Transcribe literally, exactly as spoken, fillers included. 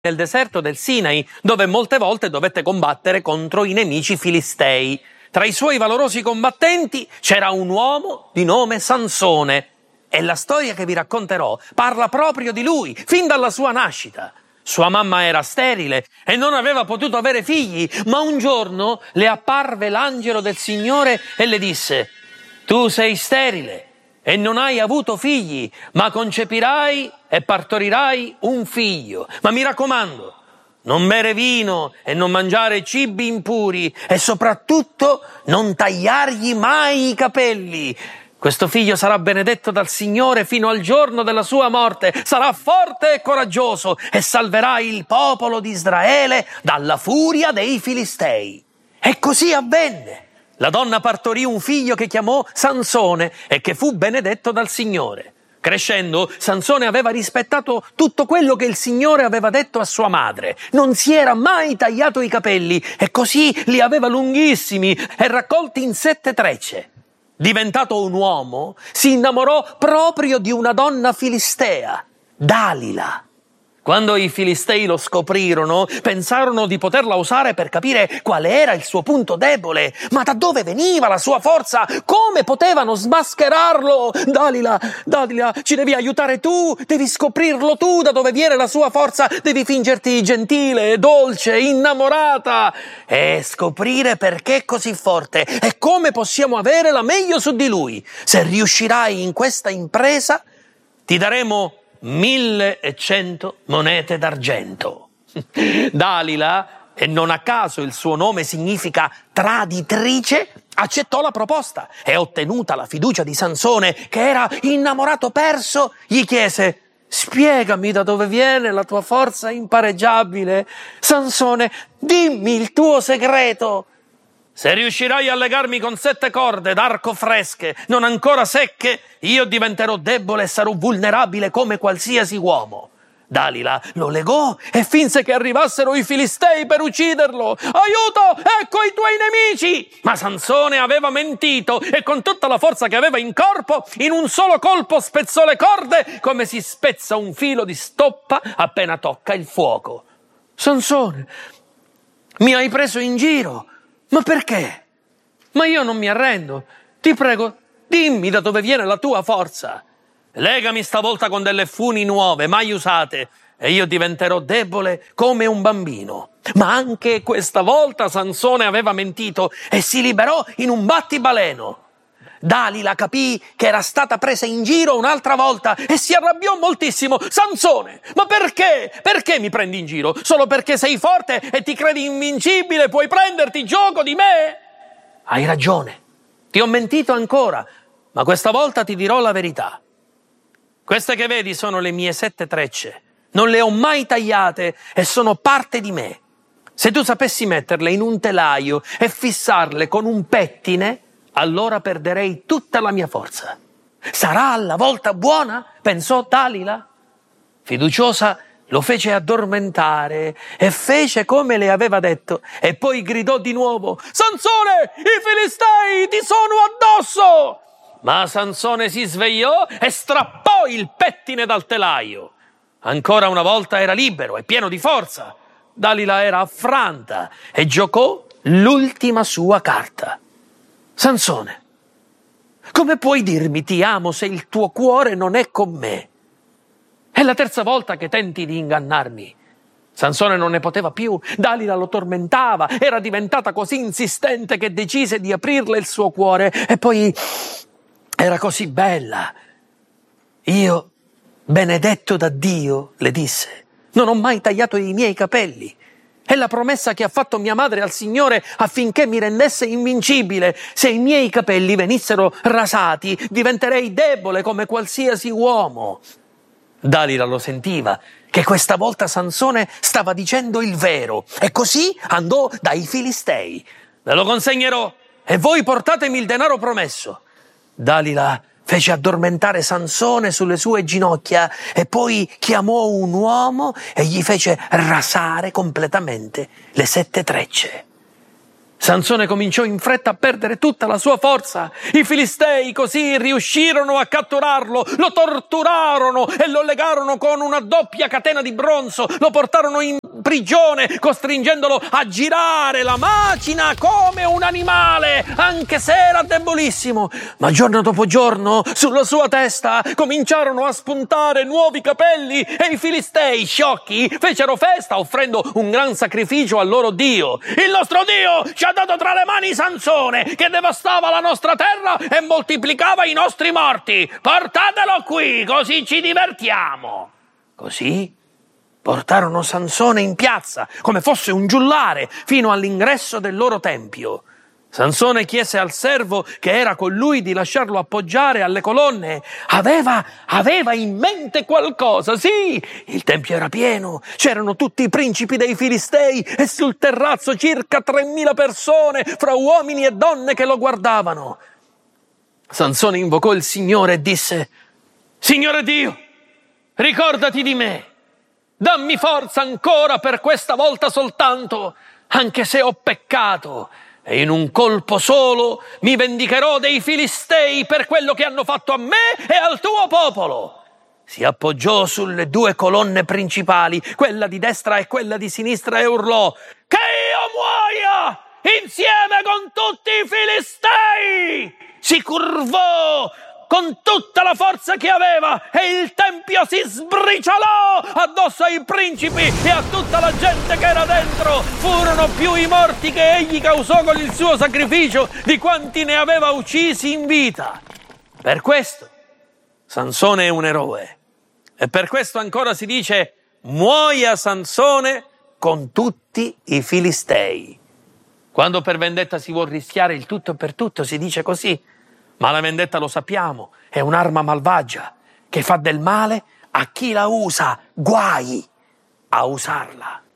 nel deserto del Sinai, dove molte volte dovette combattere contro i nemici filistei. Tra i suoi valorosi combattenti c'era un uomo di nome Sansone, e la storia che vi racconterò parla proprio di lui, fin dalla sua nascita. Sua mamma era sterile e non aveva potuto avere figli, ma un giorno le apparve l'angelo del Signore e le disse: «Tu sei sterile e non hai avuto figli, ma concepirai e partorirai un figlio. Ma mi raccomando, non bere vino e non mangiare cibi impuri e soprattutto non tagliargli mai i capelli. Questo figlio sarà benedetto dal Signore fino al giorno della sua morte, sarà forte e coraggioso e salverà il popolo di Israele dalla furia dei Filistei». E così avvenne. La donna partorì un figlio che chiamò Sansone e che fu benedetto dal Signore. Crescendo, Sansone aveva rispettato tutto quello che il Signore aveva detto a sua madre. Non si era mai tagliato i capelli e così li aveva lunghissimi e raccolti in sette trecce. Diventato un uomo, si innamorò proprio di una donna filistea, Dalila. Quando i filistei lo scoprirono, pensarono di poterla usare per capire qual era il suo punto debole. Ma da dove veniva la sua forza? Come potevano smascherarlo? Dalila, Dalila, ci devi aiutare tu, devi scoprirlo tu da dove viene la sua forza, devi fingerti gentile, dolce, innamorata e scoprire perché è così forte e come possiamo avere la meglio su di lui. Se riuscirai in questa impresa, ti daremo mille e cento monete d'argento. Dalila, e non a caso il suo nome significa traditrice, accettò la proposta e, ottenuta la fiducia di Sansone, che era innamorato perso, gli chiese: «Spiegami da dove viene la tua forza impareggiabile. Sansone, dimmi il tuo segreto». «Se riuscirai a legarmi con sette corde d'arco fresche, non ancora secche, io diventerò debole e sarò vulnerabile come qualsiasi uomo». Dalila lo legò e finse che arrivassero i filistei per ucciderlo. «Aiuto! Ecco i tuoi nemici!» Ma Sansone aveva mentito e con tutta la forza che aveva in corpo, in un solo colpo spezzò le corde come si spezza un filo di stoppa appena tocca il fuoco. «Sansone, mi hai preso in giro! Ma perché? Ma io non mi arrendo. Ti prego, dimmi da dove viene la tua forza. Legami stavolta con delle funi nuove, mai usate, e io diventerò debole come un bambino». Ma anche questa volta Sansone aveva mentito e si liberò in un battibaleno. Dalila capì che era stata presa in giro un'altra volta e si arrabbiò moltissimo. «Sansone, ma perché? Perché mi prendi in giro? Solo perché sei forte e ti credi invincibile puoi prenderti gioco di me?» «Hai ragione, ti ho mentito ancora, ma questa volta ti dirò la verità. Queste che vedi sono le mie sette trecce, non le ho mai tagliate e sono parte di me. Se tu sapessi metterle in un telaio e fissarle con un pettine, allora perderei tutta la mia forza». «Sarà la volta buona?» pensò Dalila. Fiduciosa lo fece addormentare e fece come le aveva detto e poi gridò di nuovo: «Sansone, i filistei ti sono addosso!» Ma Sansone si svegliò e strappò il pettine dal telaio. Ancora una volta era libero e pieno di forza. Dalila era affranta e giocò l'ultima sua carta. «Sansone, come puoi dirmi ti amo se il tuo cuore non è con me? È la terza volta che tenti di ingannarmi». Sansone non ne poteva più, Dalila lo tormentava, era diventata così insistente che decise di aprirle il suo cuore e poi era così bella. «Io, benedetto da Dio», le disse, «non ho mai tagliato i miei capelli. È la promessa che ha fatto mia madre al Signore affinché mi rendesse invincibile. Se i miei capelli venissero rasati, diventerei debole come qualsiasi uomo». Dalila lo sentiva, che questa volta Sansone stava dicendo il vero, e così andò dai filistei. «Ve lo consegnerò, e voi portatemi il denaro promesso». Dalila fece addormentare Sansone sulle sue ginocchia e poi chiamò un uomo e gli fece rasare completamente le sette trecce. Sansone cominciò in fretta a perdere tutta la sua forza. I Filistei così riuscirono a catturarlo, lo torturarono e lo legarono con una doppia catena di bronzo, lo portarono in prigione, costringendolo a girare la macina come un animale, anche se era debolissimo. Ma giorno dopo giorno, sulla sua testa cominciarono a spuntare nuovi capelli e i Filistei, sciocchi, fecero festa offrendo un gran sacrificio al loro Dio. Il nostro Dio ci ha dato tra le mani Sansone, che devastava la nostra terra e moltiplicava i nostri morti. Portatelo qui, così ci divertiamo. Così portarono Sansone in piazza, come fosse un giullare, fino all'ingresso del loro tempio. Sansone chiese al servo che era con lui di lasciarlo appoggiare alle colonne. Aveva, aveva in mente qualcosa, sì! Il tempio era pieno, c'erano tutti i principi dei Filistei e sul terrazzo circa tremila persone, fra uomini e donne che lo guardavano. Sansone invocò il Signore e disse: Signore Dio, ricordati di me. Dammi forza ancora per questa volta soltanto, anche se ho peccato. E in un colpo solo mi vendicherò dei Filistei per quello che hanno fatto a me e al tuo popolo. Si appoggiò sulle due colonne principali, quella di destra e quella di sinistra, e urlò: che io muoia insieme con tutti i Filistei! Si curvò con tutta la forza che aveva e il tempio si sbriciolò addosso ai principi e a tutta la gente che era dentro. Furono più i morti che egli causò con il suo sacrificio di quanti ne aveva uccisi in vita. Per questo Sansone è un eroe e per questo ancora si dice: muoia Sansone con tutti i Filistei. Quando per vendetta si vuol rischiare il tutto per tutto si dice così. Ma la vendetta, lo sappiamo, è un'arma malvagia che fa del male a chi la usa, guai a usarla.